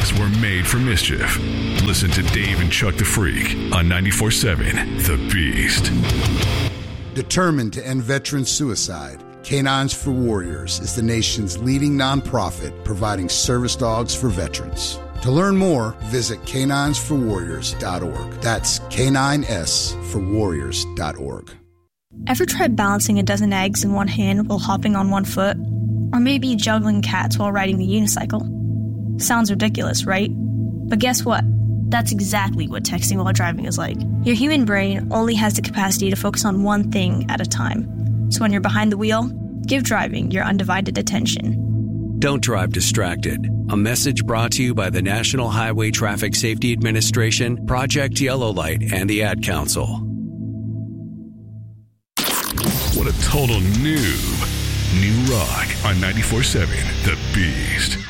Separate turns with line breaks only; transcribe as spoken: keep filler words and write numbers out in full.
Podcasts were made for mischief. Listen to Dave and Chuck the Freak on ninety-four point seven The Beast.
Determined to end veteran suicide, Canines for Warriors is the nation's leading nonprofit providing service dogs for veterans. To learn more, visit canines for warriors dot org. That's K nine S for warriors dot org.
Ever tried balancing a dozen eggs in one hand while hopping on one foot? Or maybe juggling cats while riding the unicycle? Sounds ridiculous, right? But guess what? That's exactly what texting while driving is like. Your human brain only has the capacity to focus on one thing at a time. So when you're behind the wheel, give driving your undivided attention.
Don't drive distracted. A message brought to you by the National Highway Traffic Safety Administration, Project Yellow Light, and the Ad Council.
What a total noob. New Rock on ninety-four point seven The Beast.